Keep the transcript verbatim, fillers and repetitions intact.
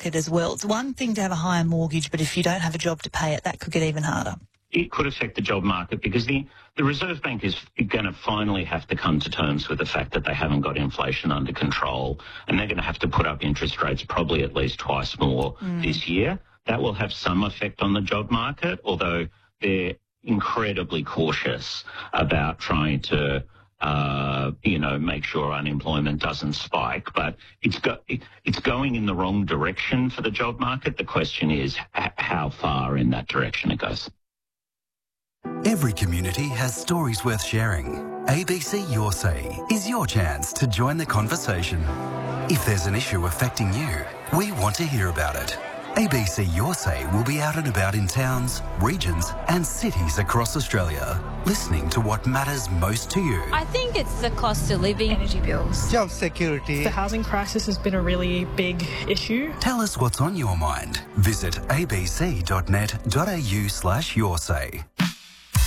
market as well. It's one thing to have a higher mortgage, but if you don't have a job to pay it, that could get even harder. It could affect the job market because the, the Reserve Bank is going to finally have to come to terms with the fact that they haven't got inflation under control, and they're going to have to put up interest rates probably at least twice more mm. this year. That will have some effect on the job market, although they're incredibly cautious about trying to Uh, you know, make sure unemployment doesn't spike, but it's go- it's going in the wrong direction for the job market. The question is h- how far in that direction it goes. Every community has stories worth sharing. A B C Your Say is your chance to join the conversation. If there's an issue affecting you, we want to hear about it. A B C Your Say will be out and about in towns, regions and cities across Australia, listening to what matters most to you. I think it's the cost of living, energy bills, job security. The housing crisis has been a really big issue. Tell us what's on your mind. Visit abc.net.au slash your say.